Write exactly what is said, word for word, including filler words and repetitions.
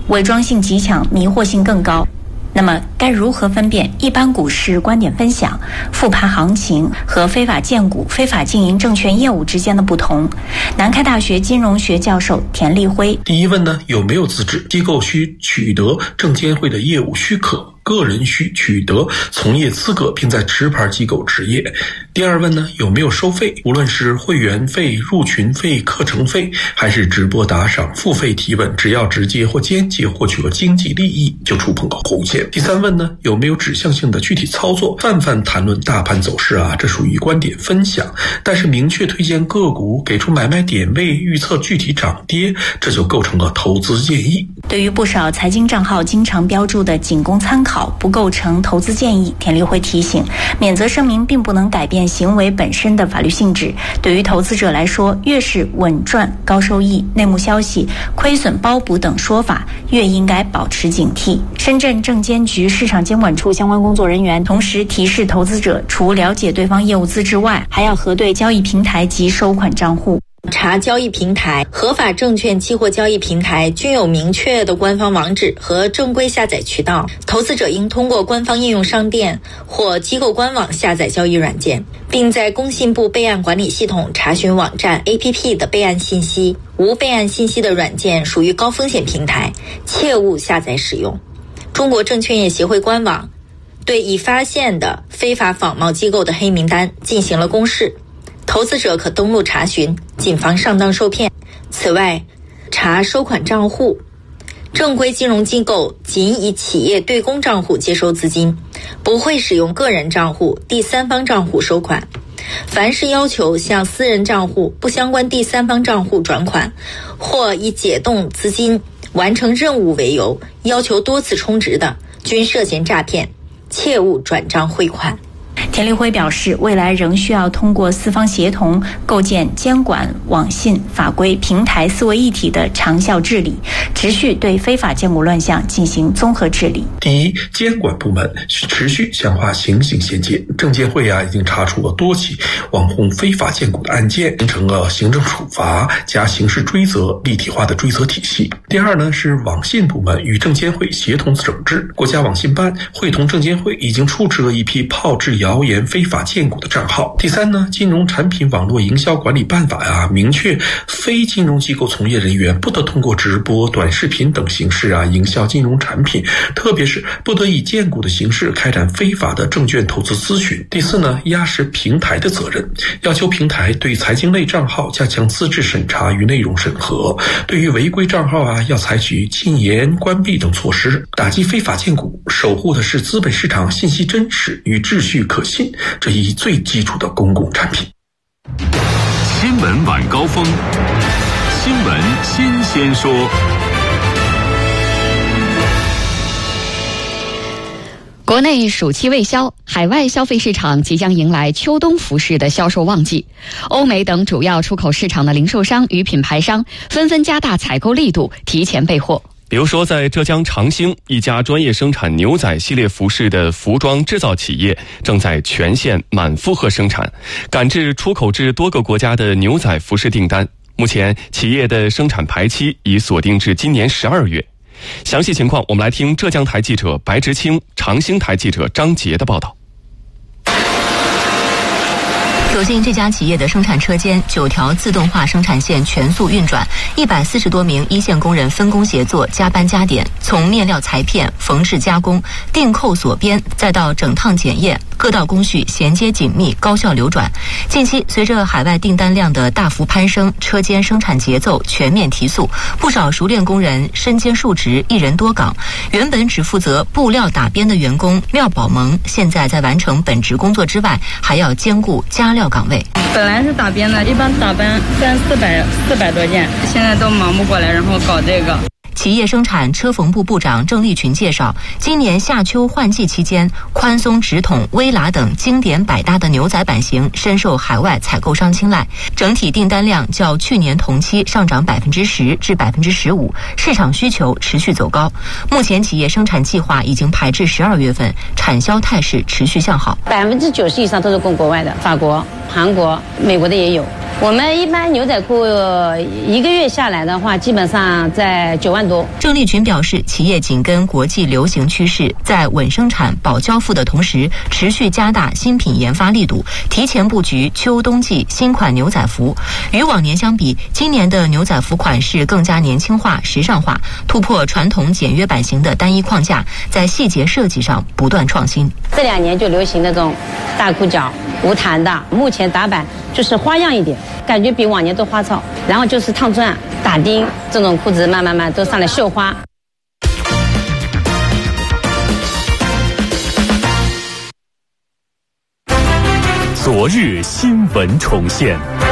伪装性极强，迷惑性更高。那么该如何分辨一般股市观点分享、复盘行情和非法荐股、非法经营证券业务之间的不同？南开大学金融学教授田立辉。 第一问呢，有没有资质？机构需取得证监会的业务许可，个人需取得从业资格并在持牌机构执业。第二问呢，有没有收费？无论是会员费、入群费、课程费，还是直播打赏、付费提问，只要直接或间接获取了经济利益，就触碰到红线。第三问呢，有没有指向性的具体操作？泛泛谈论大盘走势啊，这属于观点分享，但是明确推荐个股，给出买卖点位，预测具体涨跌，这就构成了投资建议。 对于不少财经账号经常标注的仅供参考，不构成投资建议，田立辉提醒，免责声明并不能改变行为本身的法律性质。对于投资者来说，越是稳赚、高收益、内幕消息、亏损包补等说法，越应该保持警惕。深圳证监局市场监管处相关工作人员同时提示投资者，除了解对方业务资质外，还要核对交易平台及收款账户。 查交易平台，合法证券期货交易平台均有明确的官方网址和正规下载渠道，投资者应通过官方应用商店或机构官网下载交易软件，并在工信部备案管理系统查询网站 A P P 的备案信息。无备案信息的软件属于高风险平台，切勿下载使用。中国证券业协会官网对已发现的非法仿冒机构的黑名单进行了公示，投资者可登录查询，谨防上当受骗。此外，查收款账户，正规金融机构仅以企业对公账户接收资金，不会使用个人账户、第三方账户收款。凡是要求向私人账户不相关第三方账户转款，或以解冻资金、完成任务为由要求多次充值的，均涉嫌诈骗，切勿转账汇款。 田立辉表示，未来仍需要通过四方协同，构建监管、网信、法规、平台四位一体的长效治理，持续对非法荐股乱象进行综合治理。 第一，监管部门持续强化刑刑衔接。证监会啊，已经查处了多起网红非法荐股的案件，形成了行政处罚加刑事追责立体化的追责体系。第二呢，是网信部门与证监会协同整治，国家网信办会同证监会已经处置了一批炮制谣言非法荐股的账号。第三呢，金融产品网络营销管理办法呀、啊，明确非金融机构从业人员不得通过直播、短视频等形式啊营销金融产品，特别是不得以荐股的形式开展非法的证券投资咨询。第四呢，压实平台的责任，要求平台对财经类账号加强资质审查与内容审核，对于违规账号啊，要采取禁言、关闭等措施，打击非法荐股，守护的是资本市场信息真实与秩序可信这一最基础的公共产品。 新闻晚高峰，新闻新鲜说。 国内暑期未消，海外消费市场即将迎来秋冬服饰的销售旺季。欧美等主要出口市场的零售商与品牌商纷纷加大采购力度，提前备货。 比如说，在浙江长兴，一家专业生产牛仔系列服饰的服装制造企业正在全线满负荷生产，赶制出口至多个国家的牛仔服饰订单。目前，企业的生产排期已锁定至今年十二月。详细情况，我们来听浙江台记者白直清、长兴台记者张杰的报道。 走进这家企业的生产车间，九条自动化生产线全速运转，一百四十多名一线工人分工协作，加班加点，从面料裁片、缝制加工、订扣锁边，再到整烫检验，各道工序衔接紧密，高效流转。近期，随着海外订单量的大幅攀升，车间生产节奏全面提速，不少熟练工人身兼数职，一人多岗。原本只负责布料打边的员工廖宝萌，现在在完成本职工作之外，还要兼顾加料岗位。 本来是打边的，一般打班三四百四百多件，现在都忙不过来，然后搞这个。 企业生产车缝部部长郑立群介绍，今年夏秋换季期间，宽松直筒、微喇等经典百搭的牛仔版型深受海外采购商青睐，整体订单量较去年同期上涨百分之十至百分之十五，市场需求持续走高。目前企业生产计划已经排至十二月份，产销态势持续向好。 百分之九十以上都是供国外的，法国、韩国、美国的也有。 我们一般牛仔裤一个月下来的话，基本上在九万多。 郑丽群表示，企业紧跟国际流行趋势，在稳生产、保交付的同时，持续加大新品研发力度，提前布局秋冬季新款牛仔服。与往年相比，今年的牛仔服款式更加年轻化、时尚化，突破传统简约版型的单一框架，在细节设计上不断创新。 这两年就流行那种大裤脚、无弹的，目前打版就是花样一点，感觉比往年都花哨。然后就是烫钻、打钉这种裤子，慢慢慢都上来绣花。 昨日新闻重现。